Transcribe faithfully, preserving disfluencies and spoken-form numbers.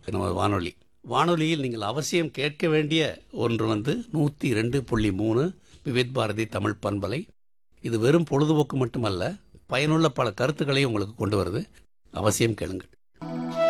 நம்ம வானொலி. வானொலியில் நீங்கள் அவசியம் கேட்க வேண்டிய ஒன்று வந்து நூற்றி ரெண்டு புள்ளி மூணு விவித் பாரதி தமிழ் பண்பலை. இது வெறும் பொழுதுபோக்கு மட்டுமல்ல, பயனுள்ள பல கருத்துக்களையும் உங்களுக்கு கொண்டு வருது. அவசியம் கேளுங்கள்.